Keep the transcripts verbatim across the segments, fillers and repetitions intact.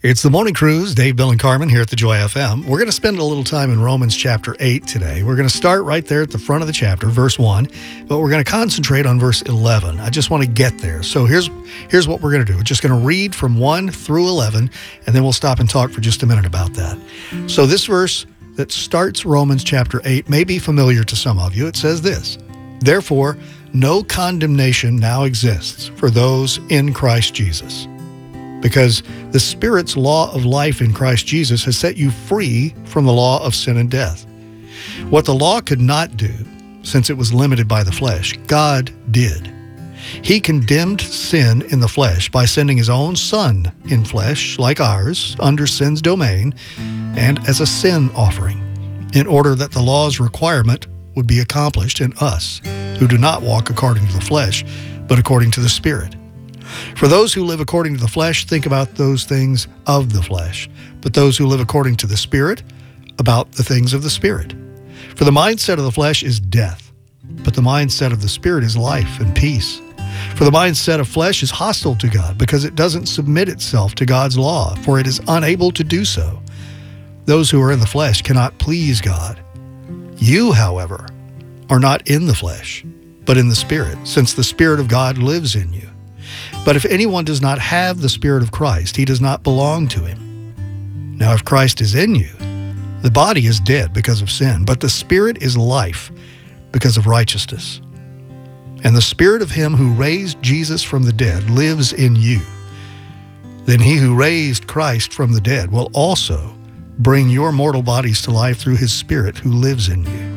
It's the Morning Cruise, Dave, Bill, and Carmen here at the Joy F M. We're going to spend a little time in Romans chapter eight today. We're going to start right there at the front of the chapter, verse one, but we're going to concentrate on verse eleven. I just want to get there. So here's here's what we're going to do. We're just going to read from one through eleven, and then we'll stop and talk for just a minute about that. So this verse that starts Romans chapter eight may be familiar to some of you. It says this: "Therefore, no condemnation now exists for those in Christ Jesus, because the Spirit's law of life in Christ Jesus has set you free from the law of sin and death. What the law could not do, since it was limited by the flesh, God did. He condemned sin in the flesh by sending his own Son in flesh, like ours, under sin's domain, and as a sin offering, in order that the law's requirement would be accomplished in us, who do not walk according to the flesh, but according to the Spirit. For those who live according to the flesh think about those things of the flesh, but those who live according to the Spirit, about the things of the Spirit. For the mindset of the flesh is death, but the mindset of the Spirit is life and peace. For the mindset of flesh is hostile to God, because it doesn't submit itself to God's law, for it is unable to do so. Those who are in the flesh cannot please God. You, however, are not in the flesh, but in the Spirit, since the Spirit of God lives in you. But if anyone does not have the Spirit of Christ, he does not belong to him. Now, if Christ is in you, the body is dead because of sin, but the Spirit is life because of righteousness. And the Spirit of him who raised Jesus from the dead lives in you. Then he who raised Christ from the dead will also bring your mortal bodies to life through his Spirit who lives in you."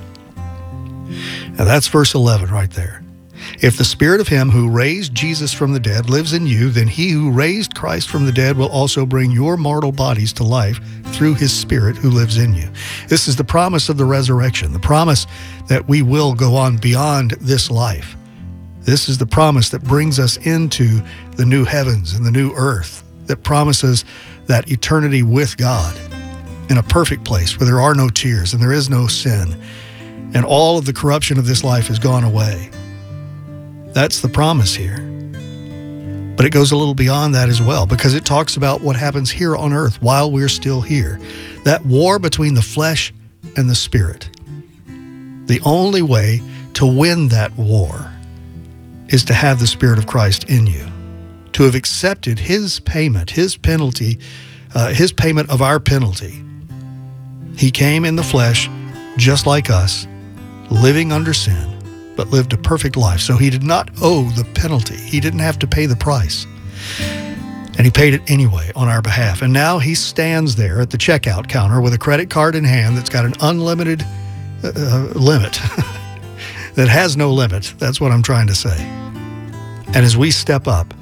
Now that's verse eleven right there. If the Spirit of him who raised Jesus from the dead lives in you, then he who raised Christ from the dead will also bring your mortal bodies to life through his Spirit who lives in you. This is the promise of the resurrection, the promise that we will go on beyond this life. This is the promise that brings us into the new heavens and the new earth, that promises that eternity with God in a perfect place where there are no tears and there is no sin, and all of the corruption of this life has gone away. That's the promise here. But it goes a little beyond that as well, because it talks about what happens here on earth while we're still here. That war between the flesh and the Spirit. The only way to win that war is to have the Spirit of Christ in you, to have accepted his payment, his penalty, uh, his payment of our penalty. He came in the flesh just like us, living under sin, but lived a perfect life. So he did not owe the penalty. He didn't have to pay the price. And he paid it anyway on our behalf. And now he stands there at the checkout counter with a credit card in hand that's got an unlimited uh, limit, that has no limit. That's what I'm trying to say. And as we step up,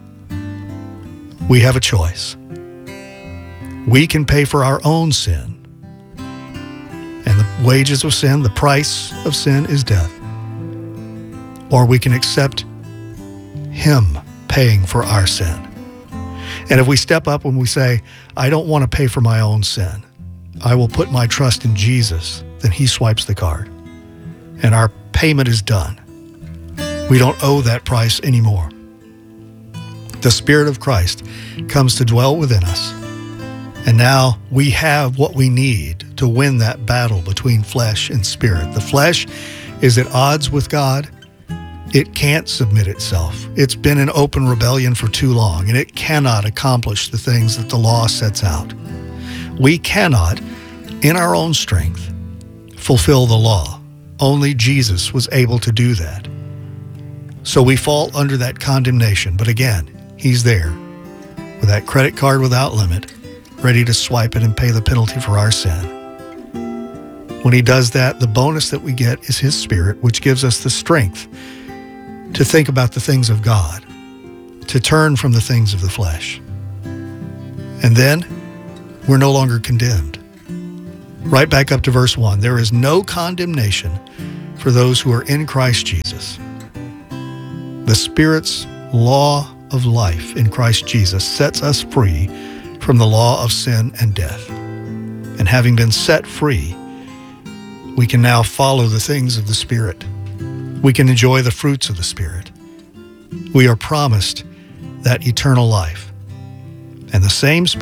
we have a choice. We can pay for our own sin. And the wages of sin, the price of sin, is death. Or we can accept him paying for our sin. And if we step up and we say, I don't want to pay for my own sin, I will put my trust in Jesus, then he swipes the card. And our payment is done. We don't owe that price anymore. The Spirit of Christ comes to dwell within us. And now we have what we need to win that battle between flesh and spirit. The flesh is at odds with God. It can't submit itself. It's been in open rebellion for too long, and it cannot accomplish the things that the law sets out. We cannot, in our own strength, fulfill the law. Only Jesus was able to do that. So we fall under that condemnation. But again, he's there with that credit card without limit, ready to swipe it and pay the penalty for our sin. When he does that, the bonus that we get is his Spirit, which gives us the strength to think about the things of God, to turn from the things of the flesh. And then we're no longer condemned. Right back up to verse one. There is no condemnation for those who are in Christ Jesus. The Spirit's law of life in Christ Jesus sets us free from the law of sin and death. And having been set free, we can now follow the things of the Spirit. We can enjoy the fruits of the Spirit. We are promised that eternal life. And the same Spirit